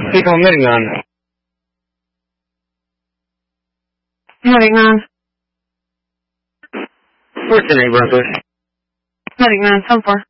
Ikaw maringan. Maringan. Where's the neighborhood? Maringan, 10-4.